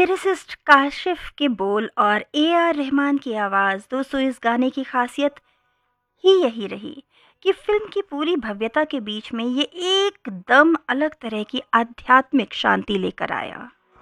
Lyricist Kashif के बोल और ए.आर. रहमान की आवाज़। दोस्तों, इस गाने की खासियत ही यही रही कि फिल्म की पूरी भव्यता के बीच में ये एकदम अलग तरह की आध्यात्मिक शांति लेकर आया।